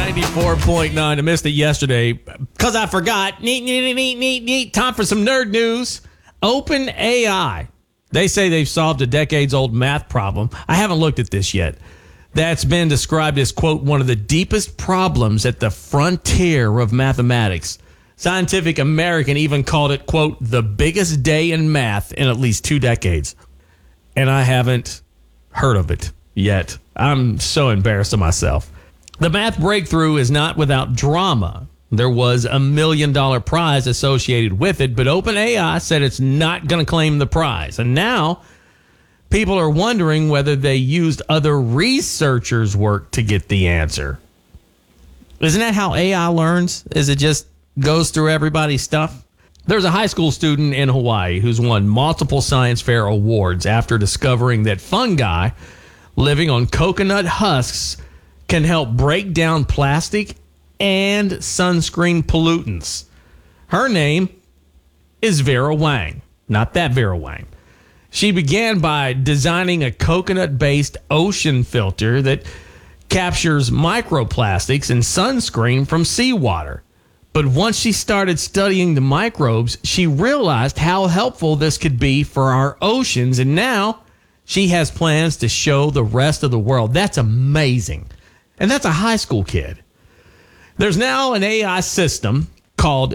94.9. I missed it yesterday because I forgot. Neat. Time for some nerd news. OpenAI. They say they've solved a decades-old math problem. I haven't looked at this yet. That's been described as, quote, one of the deepest problems at the frontier of mathematics. Scientific American even called it, quote, the biggest day in math in at least 2 decades. And I haven't heard of it yet. I'm so embarrassed of myself. The math breakthrough is not without drama. There was a $1 million prize associated with it, but OpenAI said it's not going to claim the prize. And now people are wondering whether they used other researchers' work to get the answer. Isn't that how AI learns? Is it just goes through everybody's stuff? There's a high school student in Hawaii who's won multiple science fair awards after discovering that fungi living on coconut husks can help break down plastic and sunscreen pollutants. Her name is Vera Wang, not that Vera Wang. She began by designing a coconut-based ocean filter that captures microplastics and sunscreen from seawater. But once she started studying the microbes, she realized how helpful this could be for our oceans, and now she has plans to show the rest of the world. That's amazing. And that's a high school kid. There's now an AI system called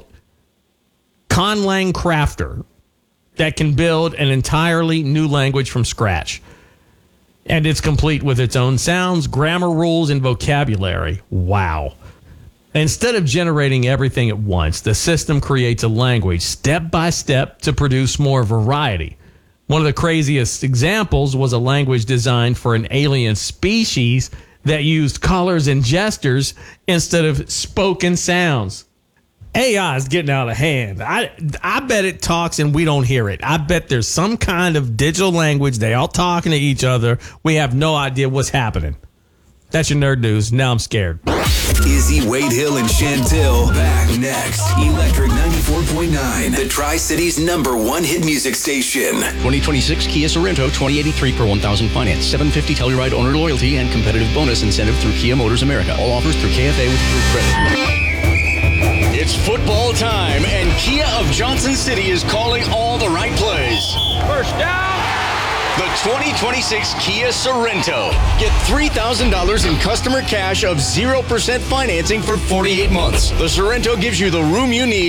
Conlang Crafter that can build an entirely new language from scratch. And it's complete with its own sounds, grammar rules, and vocabulary. Wow. Instead of generating everything at once, the system creates a language step by step to produce more variety. One of the craziest examples was a language designed for an alien species that used colors and gestures instead of spoken sounds. AI is getting out of hand. I bet it talks and we don't hear it. I bet there's some kind of digital language. They all talking to each other. We have no idea what's happening. That's your nerd news. Now I'm scared. Izzy, Wade Hill, and Chantil back next. Electric 94.9, the Tri-Cities #1 hit music station. 2026 Kia Sorento, 2083 per 1,000 finance, 750 Telluride owner loyalty, and competitive bonus incentive through Kia Motors America. All offers through KFA with approved credit. It's football time, and Kia of Johnson City is calling all the right plays. First down. The 2026 Kia Sorento. Get $3,000 in customer cash of 0% financing for 48 months. The Sorento gives you the room you need